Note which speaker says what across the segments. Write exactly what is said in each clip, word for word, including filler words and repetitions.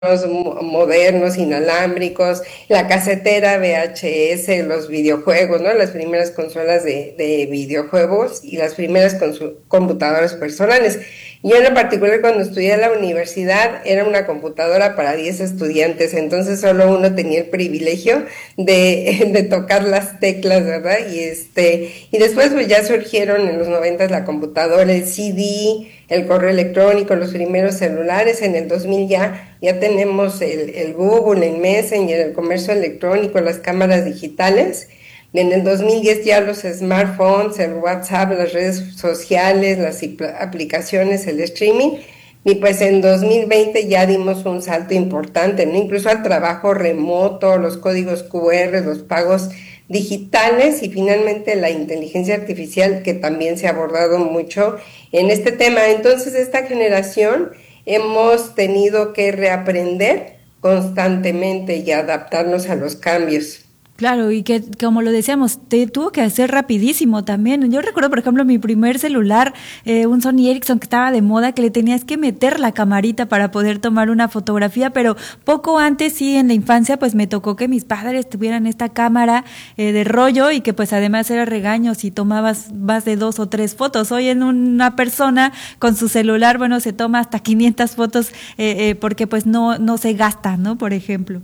Speaker 1: modernos, inalámbricos, la casetera V H S, los videojuegos, ¿no? Las primeras consolas de, de videojuegos y las primeras computadoras personales. Yo en lo particular cuando estudié en la universidad era una computadora para diez estudiantes, entonces solo uno tenía el privilegio de, de tocar las teclas, ¿verdad? Y este y después pues ya surgieron en los noventas la computadora, el C D, el correo electrónico, los primeros celulares. En el dos mil ya, ya tenemos el, el Google, el Messenger, el comercio electrónico, las cámaras digitales. En el dos mil diez ya los smartphones, el WhatsApp, las redes sociales, las aplicaciones, el streaming. Y pues en dos mil veinte ya dimos un salto importante, ¿no? Incluso al trabajo remoto, los códigos Q R, los pagos digitales y finalmente la inteligencia artificial, que también se ha abordado mucho en este tema. Entonces esta generación hemos tenido que reaprender constantemente y adaptarnos a los cambios.
Speaker 2: Claro, y que como lo decíamos, te tuvo que hacer rapidísimo también. Yo recuerdo, por ejemplo, mi primer celular, eh, un Sony Ericsson que estaba de moda, que le tenías que meter la camarita para poder tomar una fotografía, pero poco antes, sí, en la infancia, pues me tocó que mis padres tuvieran esta cámara eh, de rollo y que pues además era regaño si tomabas más de dos o tres fotos. Hoy en una persona con su celular, bueno, se toma hasta quinientas fotos eh, eh, porque pues no, no se gasta, ¿no? Por ejemplo.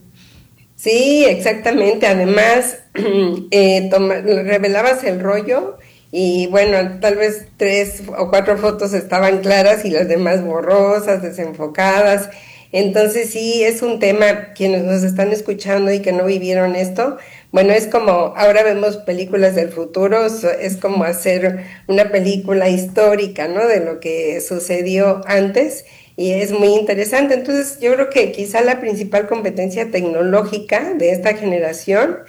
Speaker 1: Sí, exactamente. Además, eh, toma, revelabas el rollo y bueno, tal vez tres o cuatro fotos estaban claras y las demás borrosas, desenfocadas. Entonces sí, es un tema, quienes nos están escuchando y que no vivieron esto, bueno, es como, ahora vemos películas del futuro, es como hacer una película histórica, ¿no? De lo que sucedió antes. Y es muy interesante. Entonces yo creo que quizá la principal competencia tecnológica de esta generación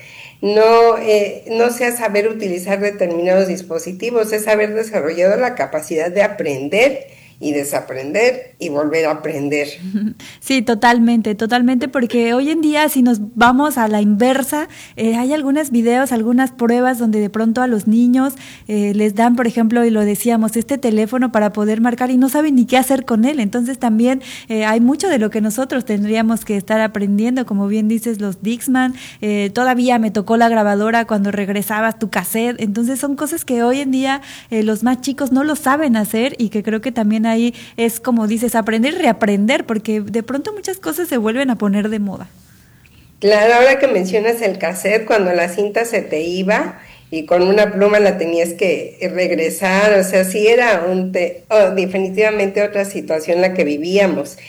Speaker 1: no, eh, no sea saber utilizar determinados dispositivos, es haber desarrollado la capacidad de aprender y desaprender y volver a aprender.
Speaker 2: Sí, totalmente, totalmente, porque hoy en día si nos vamos a la inversa, eh, hay algunos videos, algunas pruebas donde de pronto a los niños eh, les dan, por ejemplo, y lo decíamos, este teléfono para poder marcar y no saben ni qué hacer con él. Entonces también eh, hay mucho de lo que nosotros tendríamos que estar aprendiendo, como bien dices, los Dixman, eh, todavía me tocó la grabadora cuando regresabas tu cassette. Entonces son cosas que hoy en día eh, los más chicos no lo saben hacer y que creo que también ahí es, como dices, aprender y reaprender, porque de pronto muchas cosas se vuelven a poner de moda.
Speaker 1: Claro, ahora que mencionas el cassette, cuando la cinta se te iba y con una pluma la tenías que regresar, o sea, sí era un te oh, definitivamente otra situación la que vivíamos.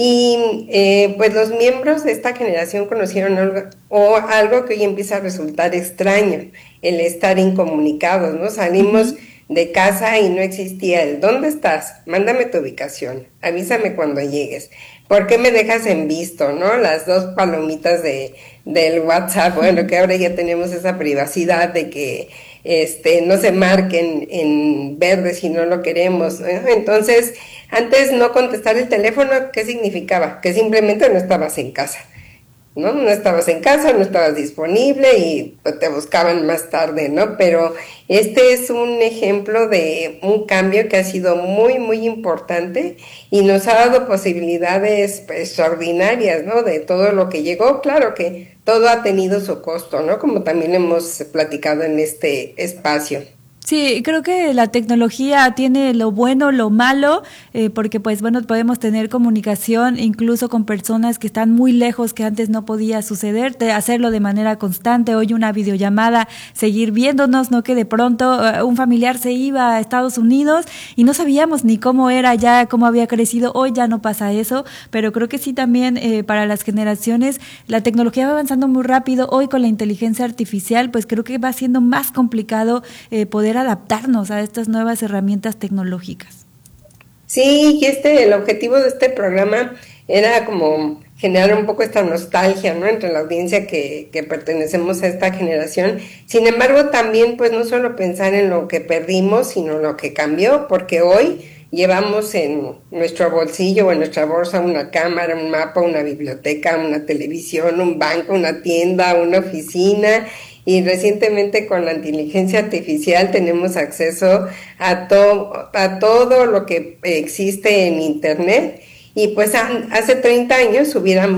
Speaker 1: Y eh, pues los miembros de esta generación conocieron algo, o algo que hoy empieza a resultar extraño, el estar incomunicados, ¿no? Salimos de casa y no existía el ¿dónde estás? Mándame tu ubicación, avísame cuando llegues. ¿Por qué me dejas en visto, no? Las dos palomitas de del WhatsApp, bueno, que ahora ya tenemos esa privacidad de que este no se marquen en verde si no lo queremos, ¿eh? Entonces, antes no contestar el teléfono, ¿qué significaba? Que simplemente no estabas en casa. ¿no? No estabas en casa, no estabas disponible y pues, te buscaban más tarde, ¿no? Pero este es un ejemplo de un cambio que ha sido muy, muy importante y nos ha dado posibilidades extraordinarias, ¿no? De todo lo que llegó. Claro que todo ha tenido su costo, ¿no? Como también hemos platicado en este espacio.
Speaker 2: Sí, creo que la tecnología tiene lo bueno, lo malo, eh, porque pues bueno, podemos tener comunicación incluso con personas que están muy lejos, que antes no podía suceder, de hacerlo de manera constante, hoy una videollamada, seguir viéndonos, no que de pronto uh, un familiar se iba a Estados Unidos y no sabíamos ni cómo era ya, cómo había crecido, hoy ya no pasa eso, pero creo que sí también eh, para las generaciones la tecnología va avanzando muy rápido, hoy con la inteligencia artificial pues creo que va siendo más complicado eh, poder adaptarnos a estas nuevas herramientas tecnológicas.
Speaker 1: Sí, y este, el objetivo de este programa era como generar un poco esta nostalgia, ¿no? Entre la audiencia que, que pertenecemos a esta generación. Sin embargo, también, pues, no solo pensar en lo que perdimos, sino lo que cambió, porque hoy llevamos en nuestro bolsillo o en nuestra bolsa una cámara, un mapa, una biblioteca, una televisión, un banco, una tienda, una oficina. Y recientemente con la inteligencia artificial tenemos acceso a, to a todo lo que existe en Internet. Y pues hace treinta años hubieran